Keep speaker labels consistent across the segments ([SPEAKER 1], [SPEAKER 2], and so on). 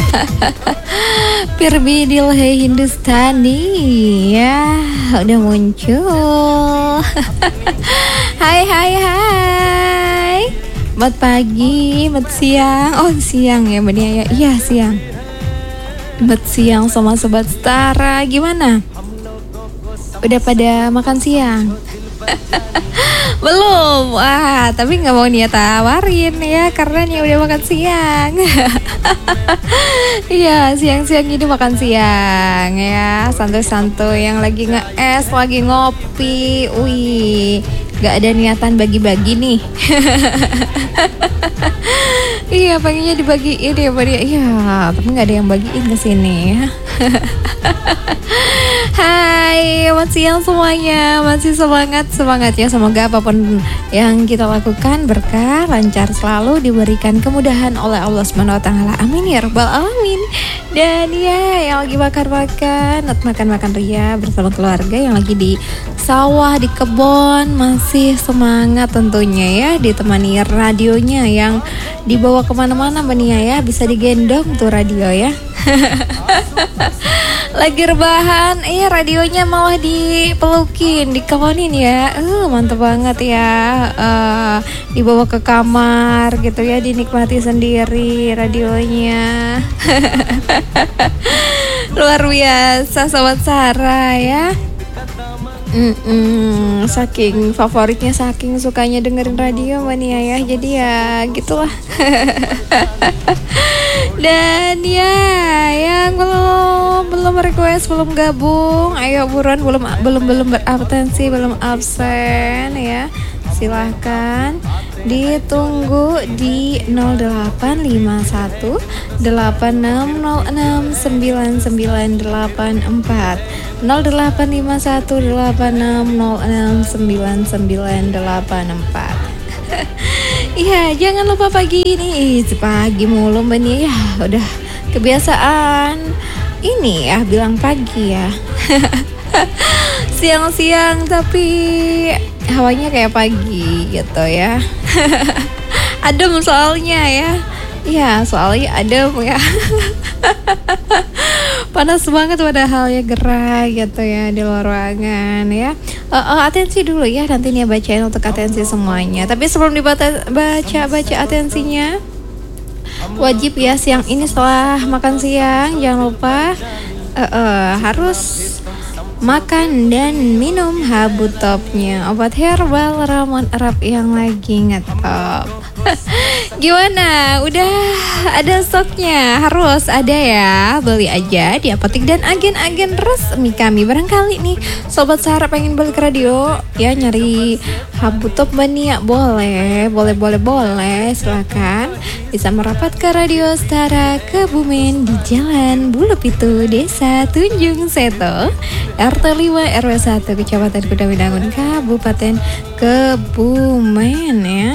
[SPEAKER 1] Pirbidil Hey Hindustani ya udah muncul. Hai. Selamat pagi, selamat siang. Oh siang ya Mbak Nia ya. Iya siang. Selamat siang sama Sobat Setara. Gimana? Udah pada makan siang? Belum. Wah, tapi nggak mau niat tawarin ya karena nih udah makan siang. Iya, siang-siang ini makan siang ya, santuy-santuy yang lagi nge-es, lagi ngopi. Wih, nggak ada niatan bagi-bagi nih. Iya, pengennya dibagiin ya, Mbak Dia. Iya, tapi nggak ada yang bagiin ke sini ya. Hai, selamat siang semuanya. Masih semangat ya. Semoga apapun yang kita lakukan berkah, lancar selalu, diberikan kemudahan oleh Allah SWT. Amin ya rabbal alamin. Dan ya, yang lagi makan ria bersama keluarga, yang lagi di sawah, di kebun, masih semangat tentunya ya, ditemani radionya yang dibawa kemana-mana Mbak Nia ya, bisa digendong tuh radio ya. Lagi rebahan, radionya malah dipelukin, dikawanin ya. Mantep banget ya. Dibawa ke kamar gitu ya, dinikmati sendiri radionya. Luar biasa Sobat Sarah ya. Saking favoritnya, saking sukanya dengerin radio Mbak Nia ya. Jadi ya gitulah. Dan ya, yang belum request, belum gabung, ayo buruan, belum berabsensi, belum absen ya. Silahkan ditunggu di 0851 8606 9984 0851 8606 9984. Iya, jangan lupa pagi ini. Pagi mulu Mbak Nia ya, udah kebiasaan ini ya bilang pagi ya. Siang-siang tapi hawanya kayak pagi gitu ya. Adem soalnya ya. Iya, soalnya adem ya. Panas banget padahal ya, gerah gitu ya di luar ruangan ya. Atensi dulu ya, nanti nih bacain untuk atensi semuanya. Tapi sebelum baca atensinya, wajib ya siang ini setelah makan siang jangan lupa harus makan dan minum Habutopnya, obat herbal ramuan Arab yang lagi ngetop. Gimana? Udah ada stoknya? Harus ada ya. Beli aja di apotek dan agen-agen resmi kami. Barangkali nih Sobat Sarah pengen beli ke radio ya, nyari Habutop Mbak Nia, boleh. Silakan bisa merapat ke Radio Setara Kebumen di Jalan Bulupitu, Desa Tunjung Seto, RT 5 RW 1 Kecamatan Kudawinangun, Kabupaten Kebumen ya.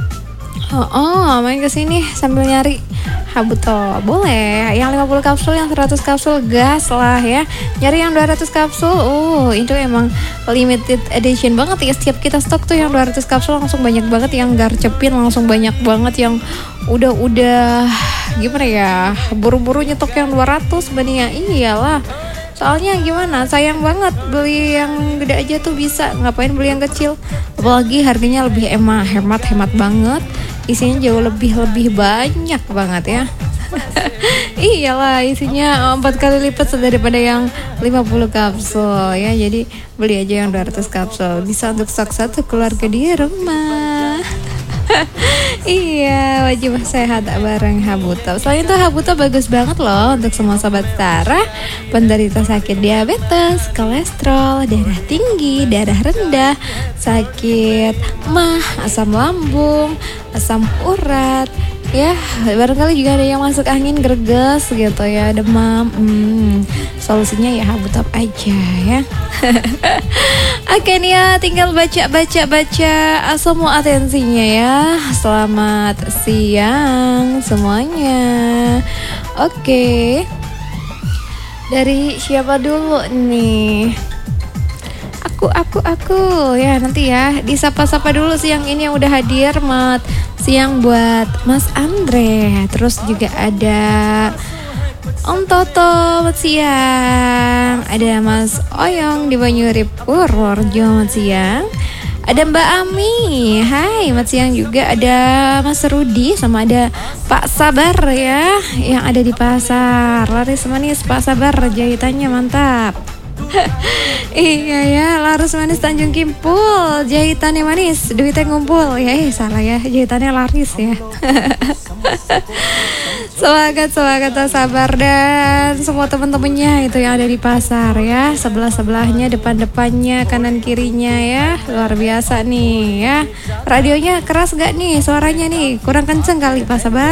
[SPEAKER 1] Main kesini sambil nyari Habutop, boleh. Yang 50 kapsul, yang 100 kapsul gas lah ya. Nyari yang 200 kapsul, itu emang limited edition banget ya. Setiap kita stok tuh yang 200 kapsul langsung banyak banget, yang garcepin langsung banyak banget, yang udah gimana ya, buru-buru nyetok yang 200 Mbak. Iyalah, soalnya gimana, sayang banget beli yang gede aja tuh bisa, ngapain beli yang kecil. Apalagi harganya lebih hemat banget, isinya jauh lebih banyak banget ya. Iyalah, isinya 4 kali lipat daripada yang 50 kapsul ya. Jadi beli aja yang 200 kapsul, bisa untuk stok satu keluarga di rumah. Iya, wajib sehat bareng Habutop. Selain itu Habutop bagus banget loh untuk semua Sobat Setara penderita sakit diabetes, kolesterol, darah tinggi, darah rendah, sakit mah, asam lambung, asam urat ya. Barangkali juga ada yang masuk angin, greges gitu ya, demam. Solusinya ya Habutop aja ya. Oke nih ya, tinggal baca semua atensinya ya. Selamat siang semuanya. Oke, dari siapa dulu nih? Aku ya, nanti ya disapa-sapa dulu siang ini yang udah hadir. Siang buat Mas Andre, terus juga ada Om Toto, selamat siang. Ada Mas Oyong di Banyurip Purworejo, selamat siang. Ada Mbak Ami, hai, selamat siang juga. Ada Mas Rudi sama ada Pak Sabar ya, yang ada di pasar. Laris manis Pak Sabar, jahitannya mantap. Iya ya, laris manis Tanjung Kimpul, jahitannya manis, duitnya ngumpul. Ya salah ya, jahitannya laris ya. Semangat Pak Sabar dan semua teman-temannya itu yang ada di pasar ya, sebelah-sebelahnya, depan-depannya, kanan kirinya ya, luar biasa nih ya. Radionya keras gak nih suaranya nih, kurang kenceng kali Pak Sabar.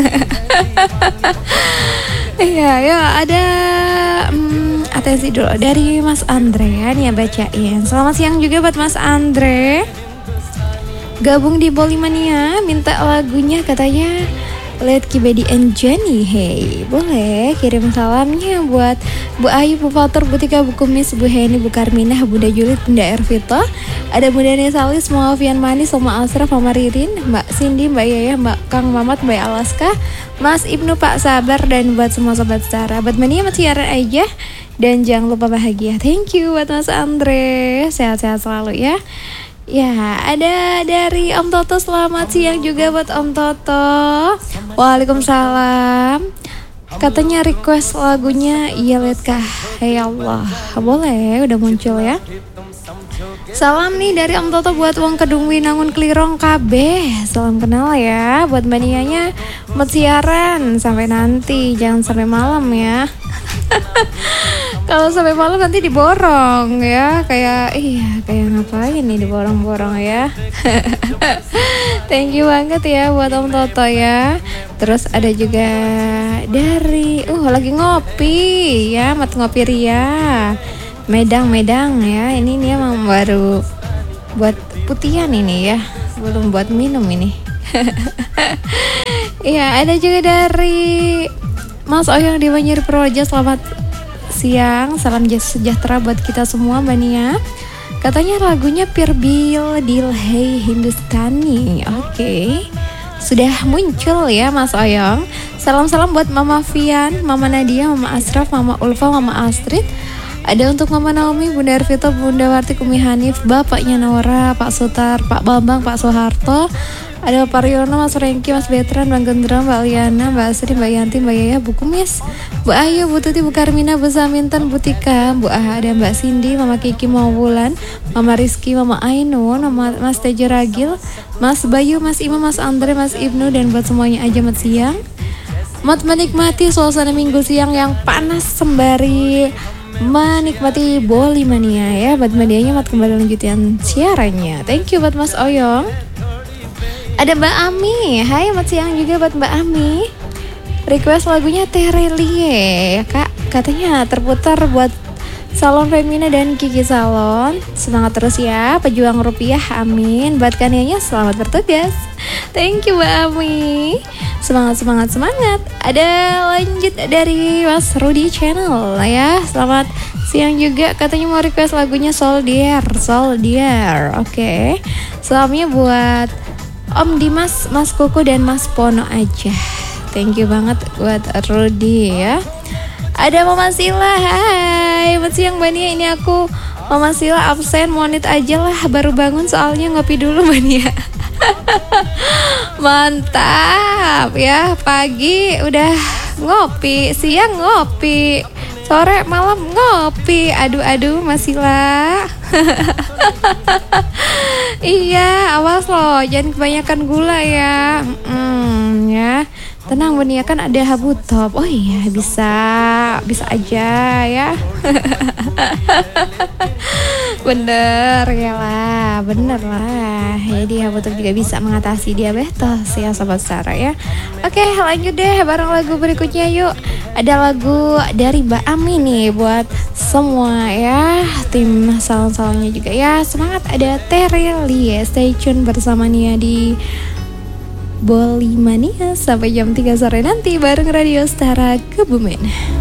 [SPEAKER 1] Iya ya, ada atensi dulu dari Mas Andre ya, nih ya bacain. Selamat siang juga buat Mas Andre, gabung di Bolimania, minta lagunya katanya Let Kibedi and Jenny. Hey, boleh kirim salamnya buat Bu Ayu, Bu Fatur, Bu Tika, Bu Kumis, Bu Heni, Bu Karminah, Bunda Julit, Bunda Ervita, ada Bunda Nesalis, Muafian Manis, Oma Asraf, Mama Ririn, Mbak Cindy, Mbak Yaya, Mbak Kang Mamat, Mbak Alaska, Mas Ibnu, Pak Sabar, dan buat semua sobat Setara. Buat Mania masih siaran aja dan jangan lupa bahagia. Thank you buat Mas Andre, sehat-sehat selalu ya. Ya, ada dari Om Toto, selamat siang juga buat Om Toto. Waalaikumsalam. Katanya request lagunya Iya Letkah, Hey Allah. Boleh, udah muncul ya. Salam nih dari Om Toto buat Wong Kedung Winangun Klirong KB. Salam kenal ya. Buat manianya siaran sampai nanti, jangan sampai malam ya. Kalau sampai malam nanti diborong ya, kayak ngapain nih diborong-borong ya. Thank you banget ya buat Om Toto ya. Terus ada juga dari lagi ngopi ya, Mat Ngopi Ria. Medang ya. Ini nih emang baru buat putihan ini ya, belum buat minum ini. Iya, ada juga dari Mas Oyong di Banyur Purworejo, selamat siang, salam sejahtera buat kita semua Bania. Katanya lagunya Pirbil Dilhei Hindustani. Oke. Sudah muncul ya Mas Oyong. Salam-salam buat Mama Fian, Mama Nadia, Mama Asraf, Mama Ulfa, Mama Astrid. Ada untuk Mama Naomi, Bunda Ervita, Bunda Warti, Kumi Hanif, Bapaknya Nora, Pak Sutar, Pak Bambang, Pak Soeharto. Ada Pak Riono, Mas Rengki, Mas Betran, Bang Gendra, Mbak Liana, Mbak Asri, Mbak Yanti, Mbak Yaya, Bu Kumis, Bu Ayu, Bu Tuti, Bu Karmina, Bu Samintan, Bu Tika, Bu Aha, ada Mbak Cindy, Mama Kiki, Mama Wulan, Mama Rizky, Mama Ainun, Mama Mas Tejo Ragil, Mas Bayu, Mas Ima, Mas Andre, Mas Ibnu, dan buat semuanya aja mat siang. Mat menikmati suasana minggu siang yang panas sembari menikmati Bolimania ya. Buat medianya mat kembali lanjutin siarannya. Thank you buat Mas Oyong. Ada Mbak Ami, hai selamat siang juga buat Mbak Ami. Request lagunya Terelie ya kak, katanya terputar buat Salon Femina dan Kiki Salon. Semangat terus ya, pejuang rupiah, amin. Buat Kanianya selamat bertugas. Thank you Mbak Ami. Semangat. Ada lanjut dari Mas Rudi Channel ya. Selamat siang juga, katanya mau request lagunya Soldier. Oke. Salamnya buat Om Dimas, Mas Koko, dan Mas Pono aja. Thank you banget buat Rudi ya. Ada Mama Sila, hai selamat siang Bania. Ini aku Mama Sila absen, monit aja lah, baru bangun soalnya ngopi dulu Bania. Mantap ya, pagi udah ngopi, siang ngopi, sore malam ngopi. Aduh Mas Sila. Iya, awas loh, jangan kebanyakan gula ya. Ya, tenang Benia, kan ada Habu Top. Oh iya, bisa aja ya. Bener lah. Jadi Habu Top juga bisa mengatasi diabetes ya sobat Sarah ya. Oke, lanjut deh bareng lagu berikutnya yuk. Ada lagu dari Mbak Ami nih buat semua ya, tim salam-salamnya juga ya. Semangat, ada Terelie. Stay tune bersama Nia di Bolimania sampai jam 3 sore nanti bareng Radio Setara Kebumen.